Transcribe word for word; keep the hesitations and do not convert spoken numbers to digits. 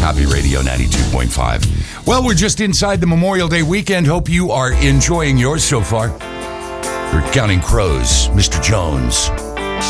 Happy Radio ninety-two point five. Well, we're just inside the Memorial Day weekend. Hope you are enjoying yours so far. We're Counting Crows, Mister Jones.